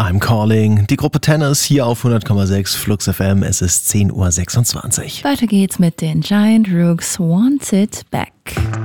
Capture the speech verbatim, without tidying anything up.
I'm Calling. Die Gruppe Tennis hier auf hundert Komma sechs Flux F M. Es ist zehn Uhr sechsundzwanzig. Weiter geht's mit den Giant Rooks Want It Back.